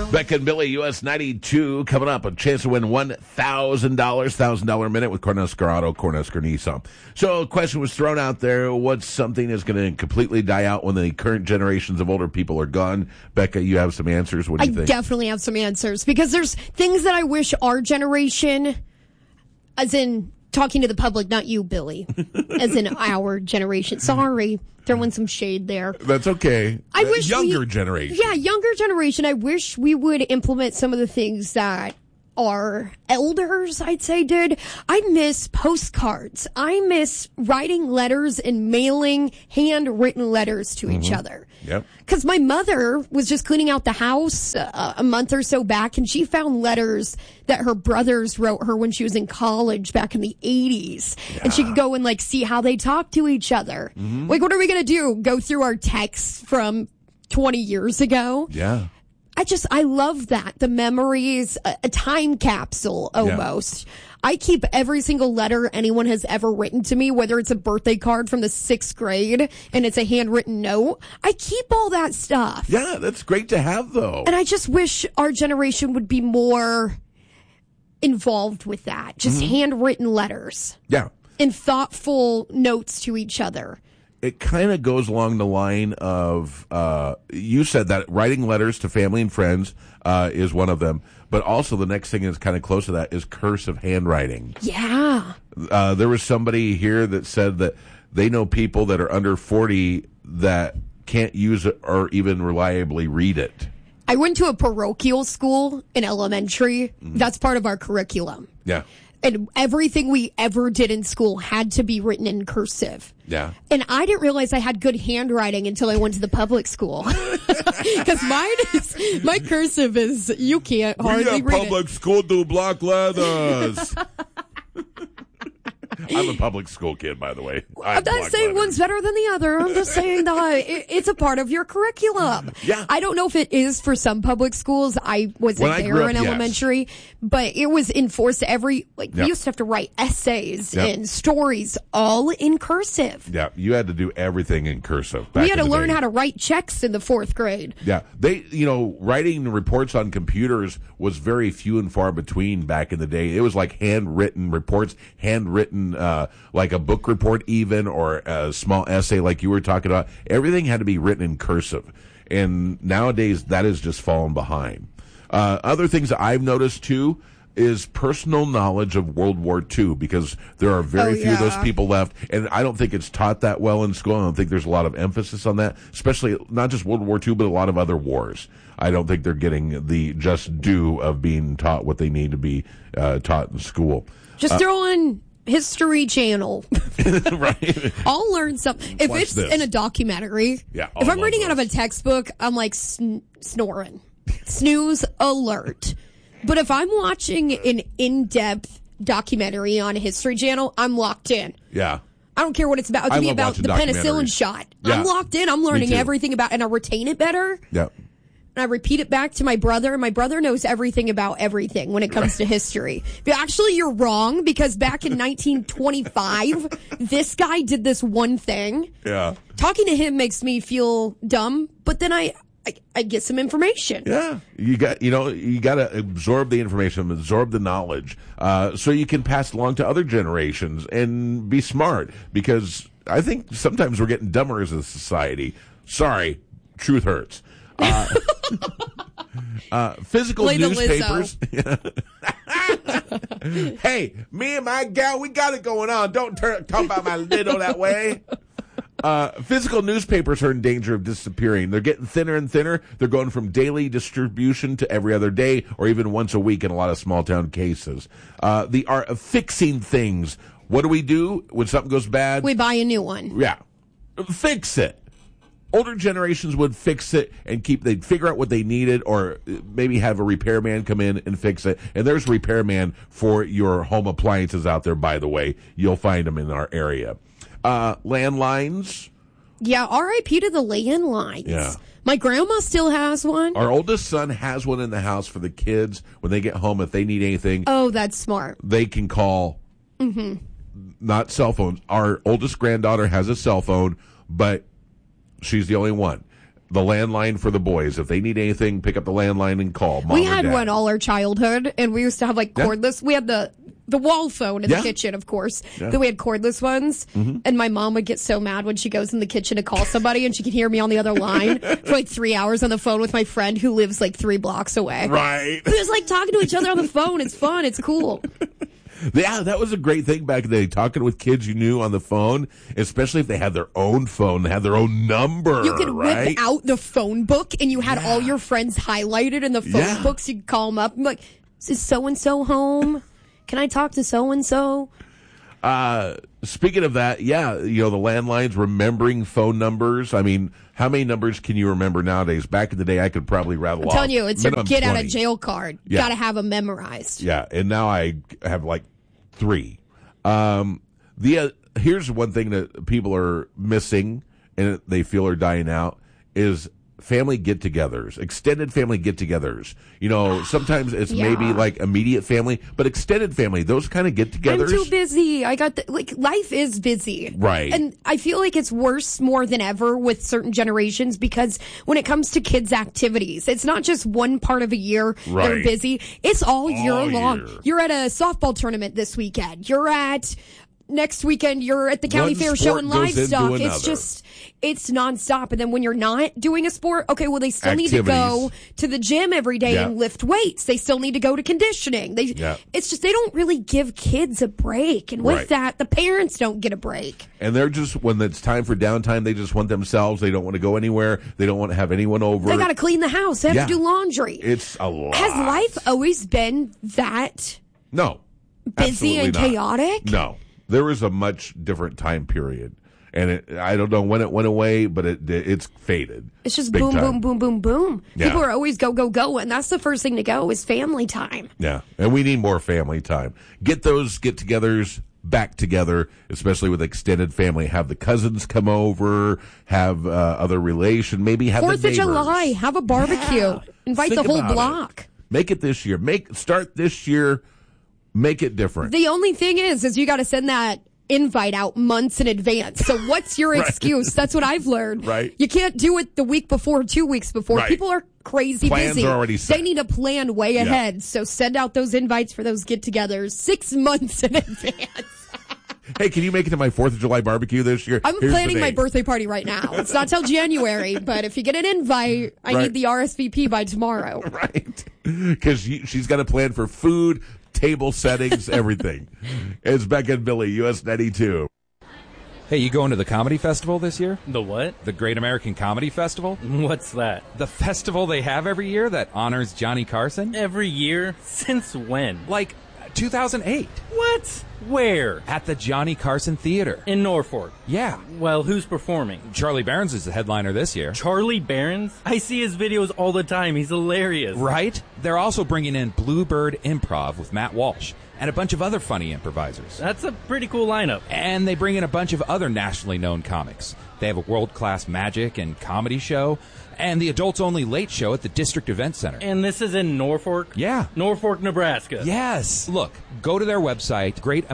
Beck and Billy, US 92, coming up. A chance to win $1,000, $1,000 a minute with Cornhusker Auto, Cornhusker Nissan. So a question was thrown out there. What's something that's going to completely die out when the current generations of older people are gone? Becca, you have some answers. What do you think? I definitely have some answers because there's things that I wish our generation, as in talking to the public, not you, Billy, as in our generation. Sorry, throwing some shade there. That's okay. I wish younger generation. Yeah, younger generation. I wish we would implement some of the things that our elders, I'd say, did. I miss postcards. I miss writing letters and mailing handwritten letters to each other. Yep. Because my mother was just cleaning out the house a month or so back, and she found letters that her brothers wrote her when she was in college back in the 80s. Yeah. And she could go and, like, see how they talked to each other. Mm-hmm. Like, what are we going to do? Go through our texts from 20 years ago? Yeah. I love that. The memories, a time capsule almost. Yeah. I keep every single letter anyone has ever written to me, whether it's a birthday card from the 6th grade and it's a handwritten note. I keep all that stuff. Yeah, that's great to have, though. And I just wish our generation would be more involved with that. Just handwritten letters. Yeah. And thoughtful notes to each other. It kind of goes along the line of, you said that writing letters to family and friends is one of them. But also the next thing is kind of close to that is cursive handwriting. Yeah. There was somebody here that said that they know people that are under 40 that can't use it or even reliably read it. I went to a parochial school in elementary. That's part of our curriculum. Yeah. And everything we ever did in school had to be written in cursive. Yeah. And I didn't realize I had good handwriting until I went to the public school. Because my cursive is, you can't hardly read it. We at public school do block letters. I'm a public school kid, by the way. I'm not saying one's better than the other. I'm just saying that it's a part of your curriculum. Yeah. I don't know if it is for some public schools. I wasn't there in elementary, but it was enforced we used to have to write essays and stories all in cursive. Yeah, you had to do everything in cursive. We had to learn how to write checks in the 4th grade. Yeah. Writing reports on computers was very few and far between back in the day. It was like handwritten reports, handwritten like a book report even, or a small essay like you were talking about. Everything had to be written in cursive. And nowadays, that has just fallen behind. Other things that I've noticed, too, is personal knowledge of World War II, because there are very few of those people left. And I don't think it's taught that well in school. I don't think there's a lot of emphasis on that, especially not just World War II, but a lot of other wars. I don't think they're getting the just due of being taught what they need to be taught in school. Just throw on History Channel. Right. I'll learn something. If it's in a documentary, if I'm reading out of a textbook, I'm like snoring. Snooze alert. But if I'm watching an in-depth documentary on History Channel, I'm locked in. Yeah. I don't care what it's about. It could be about the penicillin shot. Yeah. I'm locked in. I'm learning everything about it, and I retain it better. Yeah. And I repeat it back to my brother, and my brother knows everything about everything when it comes to history. But actually, you're wrong, because back in 1925, this guy did this one thing. Yeah. Talking to him makes me feel dumb, but then I get some information. Yeah. You got to absorb the information, absorb the knowledge, so you can pass it along to other generations and be smart, because I think sometimes we're getting dumber as a society. Truth hurts. Physical newspapers. Hey, me and my gal, we got it going on. Don't talk about my little that way. Physical newspapers are in danger of disappearing. They're getting thinner and thinner. They're going from daily distribution to every other day, or even once a week in a lot of small town cases. The art of fixing things. What do we do when something goes bad? We buy a new one. Yeah. Fix it. Older generations would fix it and they'd figure out what they needed, or maybe have a repairman come in and fix it. And there's a repairman for your home appliances out there, by the way. You'll find them in our area. Landlines. Yeah, R.I.P. to the landlines. Yeah. My grandma still has one. Our oldest son has one in the house for the kids. When they get home, if they need anything. Oh, that's smart. They can call. Mm-hmm. Not cell phones. Our oldest granddaughter has a cell phone, but she's the only one. the landline for the boys. If they need anything, pick up the landline and call mom We or had dad. one all our childhood, and we used to have like cordless. We had the wall phone in the Yeah. kitchen, of course. Yeah. Then we had cordless ones, and my mom would get so mad when she goes in the kitchen to call somebody, and she could hear me on the other line for like 3 hours on the phone with my friend who lives like 3 blocks away. Right. We was like talking to each other on the phone. It's fun. It's cool. Yeah, that was a great thing back in the day. Talking with kids you knew on the phone, especially if they had their own phone, they had their own number. You could right? whip out the phone book, and you had all your friends highlighted in the phone books. You could call them up and be like, is so-and-so home? Can I talk to so-and-so? Speaking of that, yeah, the landlines, remembering phone numbers. I mean, how many numbers can you remember nowadays? Back in the day, I could probably rattle off. I'm telling you, it's your minimum get out 20. of jail card. Yeah. Got to have them memorized. Yeah, and now I have like 3. Here's one thing that people are missing and they feel are dying out is family get-togethers, extended family get-togethers. Sometimes it's maybe like immediate family, but extended family, those kind of get-togethers. I'm too busy. Life is busy. Right. And I feel like it's worse more than ever with certain generations because when it comes to kids' activities, it's not just one part of a year they're Right. busy. It's all year long. year. You're at a softball tournament this weekend. Next weekend, you're at the county One fair sport showing goes into livestock. another. It's nonstop. And then when you're not doing a sport, okay, well, they still need to go Activities. to the gym every day Yeah. and lift weights. They still need to go to conditioning. It's just, they don't really give kids a break. And with Right. that, the parents don't get a break. And they're just, when it's time for downtime, they just want themselves. They don't want to go anywhere. They don't want to have anyone over. They got to clean the house. They have Yeah. to do laundry. It's a lot. Has life always been that No. busy and absolutely not. chaotic? No. There was a much different time period. And I don't know when it went away, but it's faded. It's just Big boom, time. boom, boom, boom, boom. Yeah. People are always go, go, go. And that's the first thing to go is family time. Yeah. And we need more family time. Get those get-togethers back together, especially with extended family. Have the cousins come over, have other relation, maybe have 4th the of neighbors. July, have a barbecue. Yeah. Invite Think the whole about it. block. Make it this year. Start this year. Make it different. The only thing is you got to send that invite out months in advance. So what's your Right. excuse? That's what I've learned. Right. You can't do it the week before, 2 weeks before. Right. People are crazy Plans busy. are already set. They need to plan way ahead. So send out those invites for those get-togethers 6 months in advance. Hey, can you make it to my 4th of July barbecue this year? I'm Here's the planning my date. birthday party right now. It's not till January, but if you get an invite, I Right. need the RSVP by tomorrow. Right. Because she's got a plan for food, table settings, everything. It's Becca and Billy, US 92. Hey, you going to the comedy festival this year? The what? The Great American Comedy Festival? What's that? The festival they have every year that honors Johnny Carson? Every year? Since when? Like 2008. What? Where? At the Johnny Carson Theater. In Norfolk. Yeah. Well, who's performing? Charlie Barnes is the headliner this year. Charlie Barnes? I see his videos all the time. He's hilarious. Right? They're also bringing in Bluebird Improv with Matt Walsh and a bunch of other funny improvisers. That's a pretty cool lineup. And they bring in a bunch of other nationally known comics. They have a world-class magic and comedy show and the adults-only late show at the District Event Center. And this is in Norfolk? Yeah. Norfolk, Nebraska. Yes. Look, go to their website,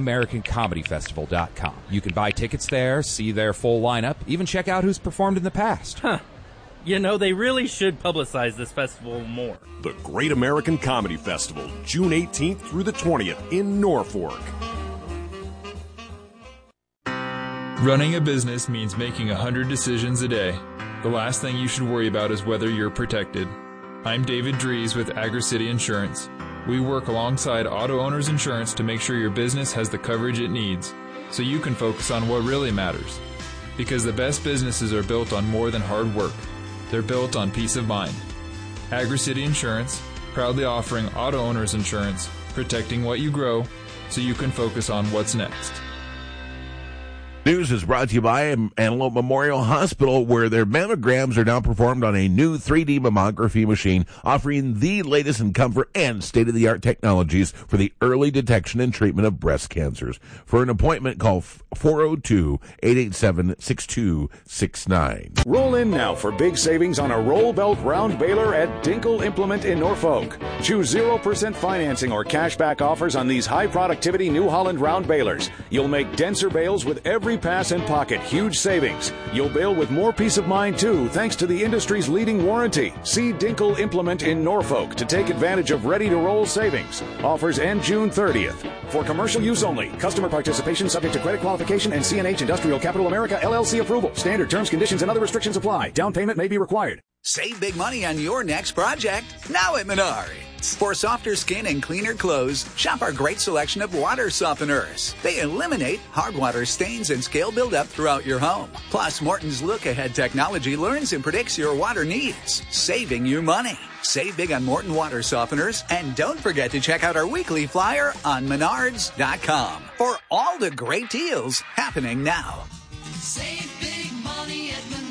greatamericancomedyfestival.com. You can buy tickets there, see their full lineup, even check out who's performed in the past. Huh. You know, they really should publicize this festival more. The Great American Comedy Festival, June 18th through the 20th in Norfolk. Running a business means making 100 decisions a day. The last thing you should worry about is whether you're protected. I'm David Dries with AgriCity Insurance. We work alongside Auto Owners Insurance to make sure your business has the coverage it needs, so you can focus on what really matters. Because the best businesses are built on more than hard work. They're built on peace of mind. AgriCity Insurance, proudly offering auto owners insurance, protecting what you grow, so you can focus on what's next. News is brought to you by Antelope Memorial Hospital, where their mammograms are now performed on a new 3D mammography machine, offering the latest in comfort and state-of-the-art technologies for the early detection and treatment of breast cancers. For an appointment, call 402-887-6269. Roll in now for big savings on a roll belt round baler at Dinkle Implement in Norfolk. Choose 0% financing or cashback offers on these high productivity New Holland round balers. You'll make denser bales with every Free pass and pocket huge savings. You'll bail with more peace of mind, too, thanks to the industry's leading warranty. See Dinkle Implement in Norfolk to take advantage of ready-to-roll savings. Offers end June 30th. For commercial use only. Customer participation subject to credit qualification and CNH Industrial Capital America LLC approval. Standard terms, conditions, and other restrictions apply. Down payment may be required. Save big money on your next project now at Menards. For softer skin and cleaner clothes, shop our great selection of water softeners. They eliminate hard water stains and scale buildup throughout your home. Plus, Morton's look-ahead technology learns and predicts your water needs, saving you money. Save big on Morton water softeners, and don't forget to check out our weekly flyer on Menards.com for all the great deals happening now. Save big money at Menards.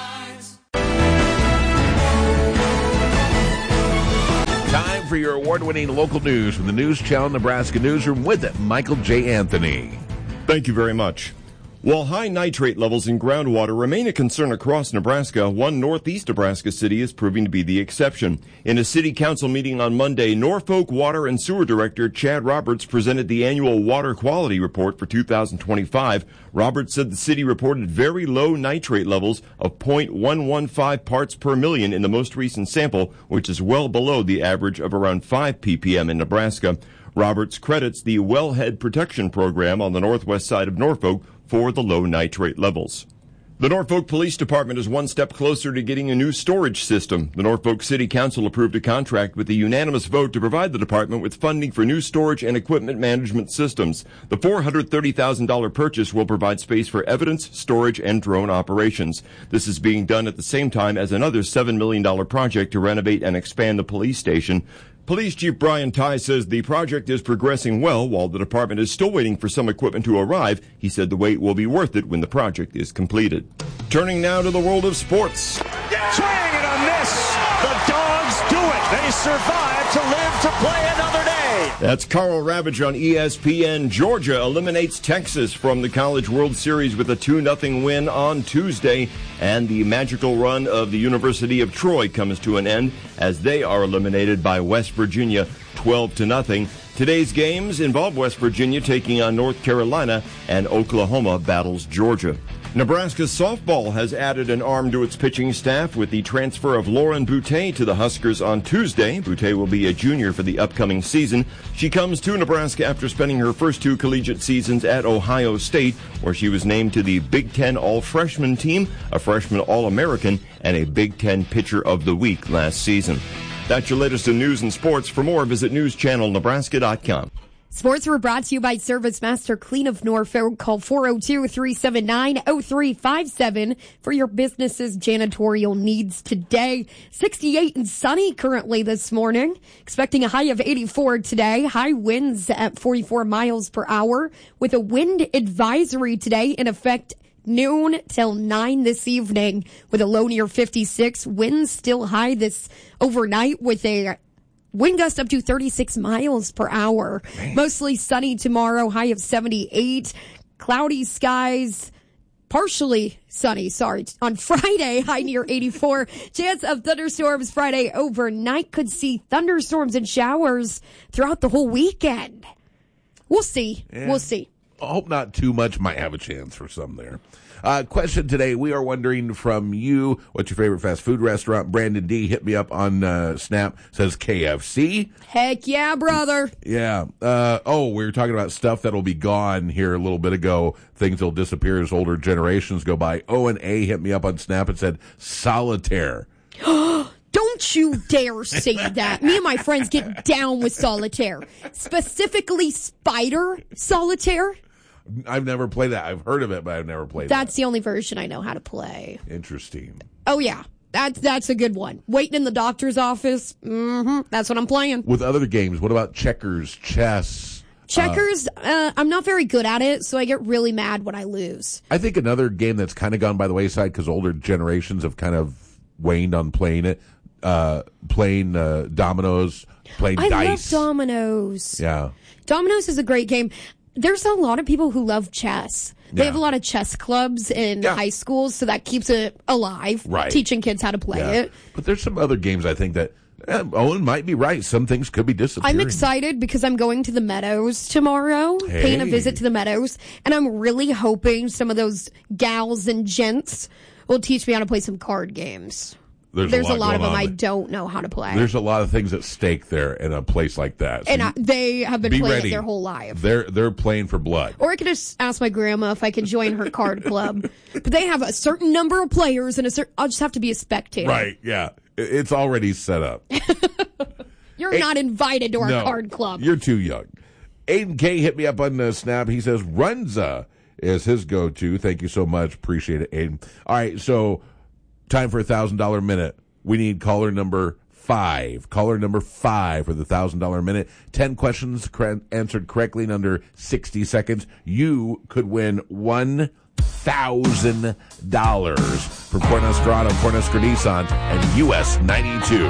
Time for your award-winning local news from the News Channel Nebraska Newsroom with it, Michael J. Anthony. Thank you very much. While high nitrate levels in groundwater remain a concern across Nebraska, one northeast Nebraska city is proving to be the exception. In a city council meeting on Monday, Norfolk Water and Sewer Director Chad Roberts presented the annual water quality report for 2025. Roberts said the city reported very low nitrate levels of 0.115 parts per million in the most recent sample, which is well below the average of around 5 ppm in Nebraska. Roberts credits the Wellhead Protection Program on the northwest side of Norfolk for the low nitrate levels. The Norfolk Police Department is one step closer to getting a new storage system. The Norfolk City Council approved a contract with a unanimous vote to provide the department with funding for new storage and equipment management systems. The $430,000 purchase will provide space for evidence, storage, and drone operations. This is being done at the same time as another $7 million project to renovate and expand the police station. Police Chief Brian Ty says the project is progressing well. While the department is still waiting for some equipment to arrive, he said the wait will be worth it when the project is completed. Turning now to the world of sports. Swing and a miss. The Dogs do it. They survive to live to play another day. That's Carl Ravage on ESPN. Georgia eliminates Texas from the College World Series with a 2-0 win on Tuesday. And the magical run of the University of Troy comes to an end as they are eliminated by West Virginia 12-0. Today's games involve West Virginia taking on North Carolina, and Oklahoma battles Georgia. Nebraska softball has added an arm to its pitching staff with the transfer of Lauren Boutte to the Huskers on Tuesday. Boutte will be a junior for the upcoming season. She comes to Nebraska after spending her first 2 collegiate seasons at Ohio State, where she was named to the Big Ten All-Freshman team, a freshman All-American, and a Big Ten Pitcher of the Week last season. That's your latest in news and sports. For more, visit newschannelnebraska.com. Sports were brought to you by Service Master Clean of Norfolk. Call 402-379-0357 for your business's janitorial needs today. 68 and sunny currently this morning. Expecting a high of 84 today. High winds at 44 miles per hour with a wind advisory today in effect noon till 9 this evening with a low near 56. Winds still high this overnight with a wind gust up to 36 miles per hour. Man. Mostly sunny tomorrow, high of 78. Cloudy skies, partially sunny, on Friday, high near 84. Chance of thunderstorms Friday overnight. Could see thunderstorms and showers throughout the whole weekend. We'll see. Yeah. We'll see. I hope not too much. Might have a chance for some there. Question today, we are wondering from you, what's your favorite fast food restaurant? Brandon D. hit me up on Snap, says KFC. Heck yeah, brother. Yeah. We were talking about stuff that'll be gone here a little bit ago. Things that'll disappear as older generations go by. Owen A. hit me up on Snap and said solitaire. Don't you dare say that. Me and my friends get down with solitaire. Specifically spider solitaire. I've never played that. I've heard of it, but I've never played that. That's the only version I know how to play. Interesting. Oh, yeah. That's a good one. Waiting in the doctor's office. That's what I'm playing. With other games, what about checkers, chess? Checkers, I'm not very good at it, so I get really mad when I lose. I think another game that's kind of gone by the wayside because older generations have kind of waned on playing it, playing dominoes, playing dice. I love dominoes. Yeah. Dominoes is a great game. There's a lot of people who love chess. They have a lot of chess clubs in high schools, so that keeps it alive, teaching kids how to play it. But there's some other games I think that Owen might be right. Some things could be disappearing. I'm excited because I'm going to the Meadows tomorrow, paying a visit to the Meadows, and I'm really hoping some of those gals and gents will teach me how to play some card games. There's a lot of them I don't know how to play. There's a lot of things at stake there in a place like that. So and they have been playing it their whole life. They're playing for blood. Or I could just ask my grandma if I can join her card club. But they have a certain number of players, and I'll just have to be a spectator. Right, yeah. It's already set up. You're not invited to our card club. You're too young. Aiden K hit me up on the Snap. He says Runza is his go-to. Thank you so much. Appreciate it, Aiden. All right, so time for $1,000 minute. We need caller number 5. Caller number 5 for the $1,000 minute. 10 questions answered correctly in under 60 seconds. You could win $1,000 from Cornhusker Auto, Cornhusker Nissan, and US 92.